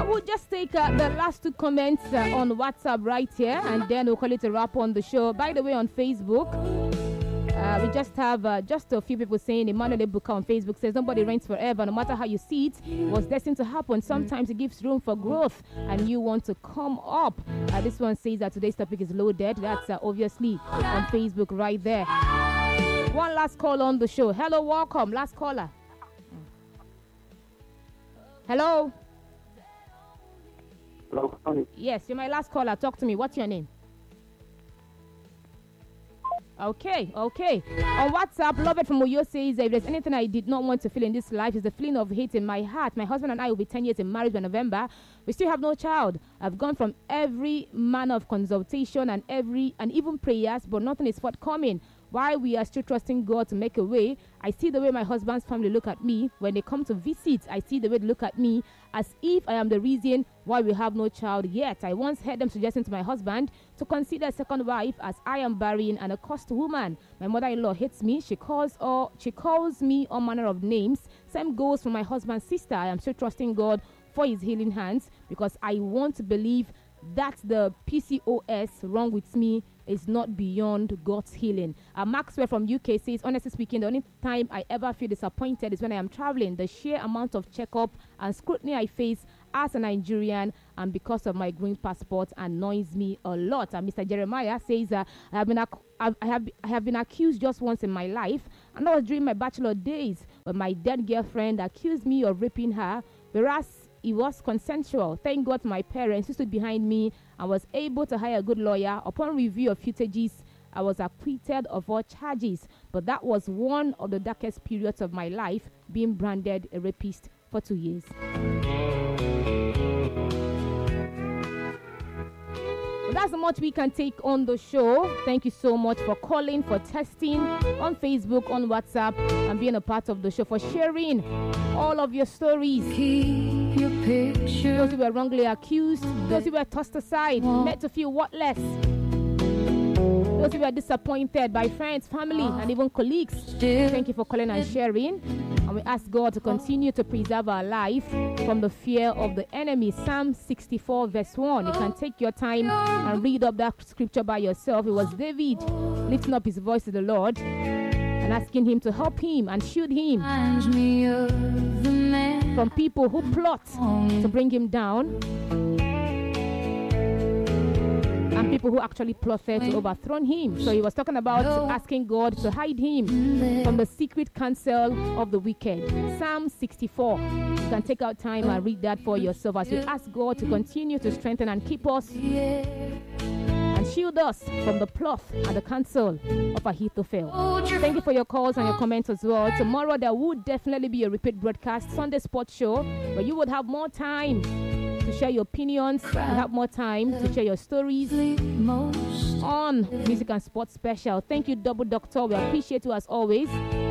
We'll just take the last two comments on WhatsApp right here, and then we'll call it a wrap on the show. By the way, on Facebook, we just have just a few people saying Emmanuel Ebuka on Facebook says nobody reigns forever. No matter how you see it, was destined to happen. Sometimes it gives room for growth and you want to come up. This one says that today's topic is loaded. That's obviously on Facebook right there. One last call on the show. Hello, welcome. Last caller. Hello. Hello. Yes, you're my last caller. Talk to me. What's your name? Okay. On WhatsApp, Lovett from Oyo says, if there's anything I did not want to feel in this life, is the feeling of hate in my heart. My husband and I will be 10 years in marriage by November. We still have no child. I've gone from every manner of consultation and even prayers, but nothing is forthcoming. While we are still trusting God to make a way, I see the way my husband's family look at me. When they come to visit, I see the way they look at me as if I am the reason why we have no child yet. I once heard them suggesting to my husband to consider a second wife as I am barren and a cursed woman. My mother-in-law hates me. She calls me all manner of names. Same goes for my husband's sister. I am still trusting God for his healing hands because I want to believe that the PCOS wrong with me is not beyond God's healing. Maxwell from UK says, honestly speaking, the only time I ever feel disappointed is when I am traveling. The sheer amount of checkup and scrutiny I face as a Nigerian and because of my green passport annoys me a lot. And Mr. Jeremiah says, I have been accused just once in my life, and that was during my bachelor days when my dead girlfriend accused me of raping her, whereas it was consensual. Thank God for my parents who stood behind me and was able to hire a good lawyer. Upon review of footages, I was acquitted of all charges. But that was one of the darkest periods of my life, being branded a rapist for 2 years. That's how much we can take on the show. Thank you so much for calling, for testing on Facebook, on WhatsApp, and being a part of the show, for sharing all of your stories. Keep your picture. Those who were wrongly accused, those who were tossed aside, made to feel worthless, those who were disappointed by friends, family, and even colleagues. Thank you for calling and sharing. And we ask God to continue to preserve our life from the fear of the enemy. Psalm 64 verse 1. You can take your time and read up that scripture by yourself. It was David lifting up his voice to the Lord and asking him to help him and shield him from people who plot to bring him down, and people who actually plotted to overthrow him. So he was talking about asking God to hide him from the secret counsel of the wicked. Psalm 64. You can take out time and read that for yourself as we ask God to continue to strengthen and keep us and shield us from the plot and the counsel of Ahithophel. Thank you for your calls and your comments as well. Tomorrow there would definitely be a repeat broadcast, Sunday Sports Show, where you would have more time to share your opinions, you have more time to share your stories on Music and Sports Special. Thank you, Double Doctor. We appreciate you as always.